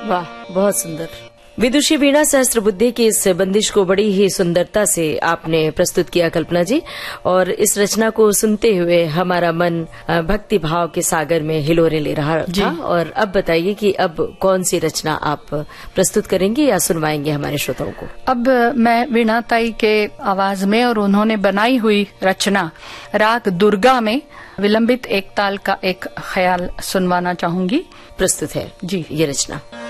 वाह, बहुत सुंदर। विदुषी वीणा सहस्त्रबुद्धे की इस बंदिश को बड़ी ही सुंदरता से आपने प्रस्तुत किया कल्पना जी, और इस रचना को सुनते हुए हमारा मन भक्ति भाव के सागर में हिलोरे ले रहा था। और अब बताइए कि अब कौन सी रचना आप प्रस्तुत करेंगे या सुनवाएंगे हमारे श्रोताओं को? अब मैं वीणा ताई के आवाज में और उन्होंने बनाई हुई रचना राग दुर्गा में विलंबित एक ताल का एक ख्याल सुनवाना चाहूंगी। प्रस्तुत है जी ये रचना।